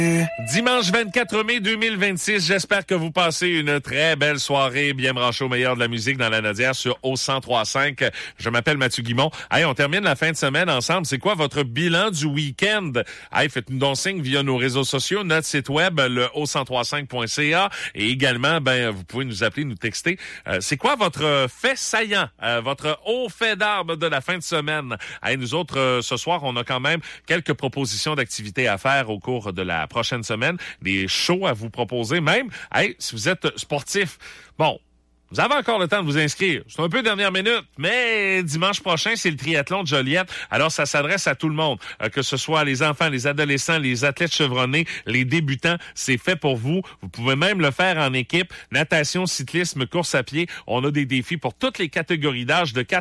Dimanche 24 mai 2026, j'espère que vous passez une très belle soirée, bien branchée au meilleur de la musique dans la Nodière sur O103.5. Je m'appelle Mathieu Guimont. Hey, on termine la fin de semaine ensemble. C'est quoi votre bilan du week-end? Hey, faites-nous donc signe via nos réseaux sociaux, notre site web, le O103.5.ca, et également, vous pouvez nous appeler, nous texter. C'est quoi votre fait saillant, votre haut fait d'arbre de la fin de semaine? Hey, nous autres, ce soir, on a quand même quelques propositions d'activités à faire au cours de la prochaine semaine, des shows à vous proposer même. Hey, si vous êtes sportif, bon, vous avez encore le temps de vous inscrire. C'est un peu dernière minute, mais dimanche prochain, c'est le triathlon de Joliette. Alors, ça s'adresse à tout le monde, que ce soit les enfants, les adolescents, les athlètes chevronnés, les débutants. C'est fait pour vous. Vous pouvez même le faire en équipe. Natation, cyclisme, course à pied. On a des défis pour toutes les catégories d'âge de 4